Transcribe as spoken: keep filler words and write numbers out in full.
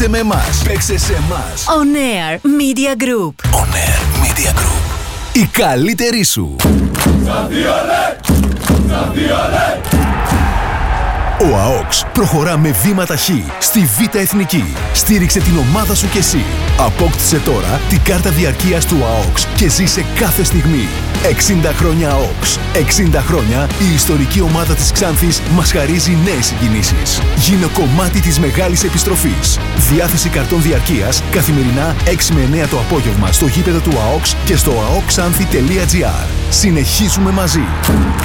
με εμάς. Παίξε σε εμάς. On Air Media Group. On Air Media Group. Η καλύτερη σου. Ο ΑΟΚΣ προχωρά με βήματα χ στη Β' Εθνική. Στήριξε την ομάδα σου κι εσύ. Απόκτησε τώρα την κάρτα διαρκείας του ΑΟΚΣ και ζήσε κάθε στιγμή. εξήντα χρόνια ΑΟΚΣ. εξήντα χρόνια η ιστορική ομάδα της Ξάνθης μας χαρίζει νέες συγκινήσεις. Γίνε κομμάτι της μεγάλης επιστροφής. Διάθεση καρτών διαρκείας καθημερινά έξι με εννέα το απόγευμα στο γήπεδο του ΑΟΚΣ και στο αοκξάνθη τελεία τζι άρ. Συνεχίζουμε μαζί.